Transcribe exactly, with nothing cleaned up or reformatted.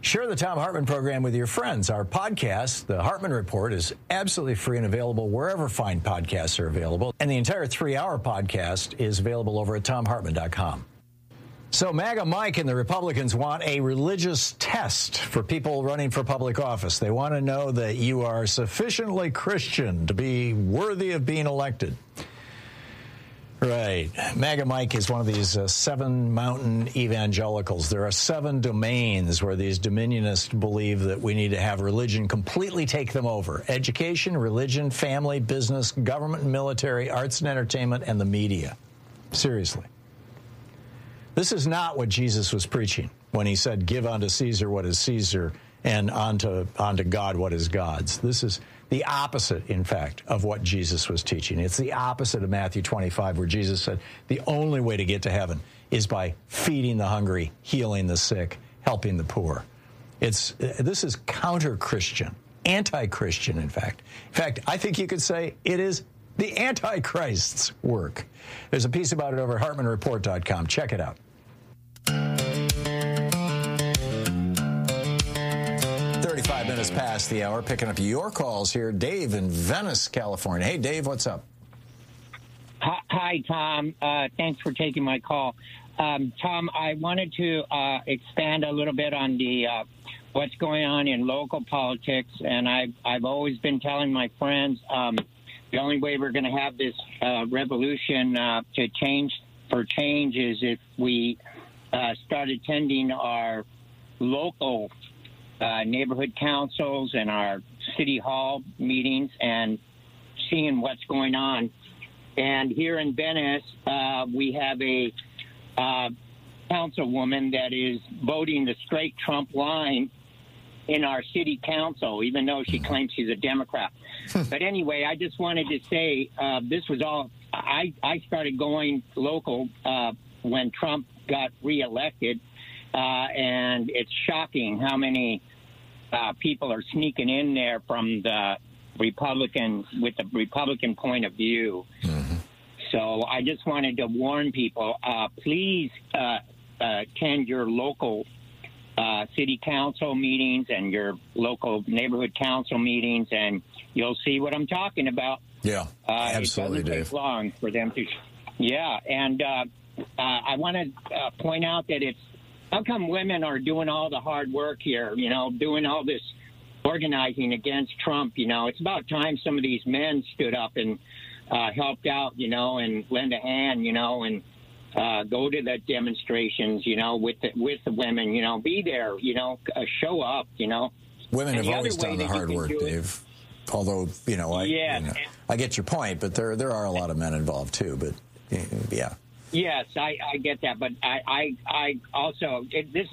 Share the Thom Hartmann program with your friends. Our podcast, The Hartmann Report, is absolutely free and available wherever fine podcasts are available. And the entire three-hour podcast is available over at thom hartmann dot com. So MAGA Mike and the Republicans want a religious test for people running for public office. They want to know that you are sufficiently Christian to be worthy of being elected. Right. MAGA Mike is one of these uh, seven mountain evangelicals. There are seven domains where these dominionists believe that we need to have religion completely take them over. Education, religion, family, business, government, military, arts and entertainment, and the media. Seriously. This is not what Jesus was preaching when he said, give unto Caesar what is Caesar and unto, unto God what is God's. This is the opposite, in fact, of what Jesus was teaching. It's the opposite of Matthew twenty-five, where Jesus said the only way to get to heaven is by feeding the hungry, healing the sick, helping the poor. It's this is counter-Christian, anti-Christian, in fact. In fact, I think you could say it is the Antichrist's work. There's a piece about it over at hartmann report dot com. Check it out. thirty-five minutes past the hour, picking up your calls here. Dave in Venice, California. Hey, Dave, what's up? Hi, Tom. Uh, thanks for taking my call. Um, Tom, I wanted to uh, expand a little bit on the uh, what's going on in local politics, and I've, I've always been telling my friends um, the only way we're going to have this uh, revolution uh, to change for change is if we uh, start attending our local uh, neighborhood councils and our city hall meetings and seeing what's going on. And here in Venice, uh, we have a uh, councilwoman that is voting the straight Trump line in our city council, even though she claims she's a Democrat. But anyway, I just wanted to say uh, this was all I, I started going local uh, when Trump got reelected, uh, and it's shocking how many uh, people are sneaking in there from the Republican with the Republican point of view. Mm-hmm. So I just wanted to warn people, uh, please uh, uh, attend your local uh, city council meetings and your local neighborhood council meetings, and you'll see what I'm talking about. Yeah, uh, absolutely, it doesn't Dave. take long for them to. Yeah, and uh, uh, I want to uh, point out that it's how come women are doing all the hard work here, you know, doing all this organizing against Trump. You know, it's about time some of these men stood up and uh, helped out, you know, and lend a hand, you know, and uh, go to the demonstrations, you know, with the, with the women, you know, be there, you know, uh, show up, you know. Women and have always done the hard work, Dave. Although, you know, I, yes. you know, I get your point, but there there are a lot of men involved too. But yeah. Yes, I, I get that, but I I, I also it, this.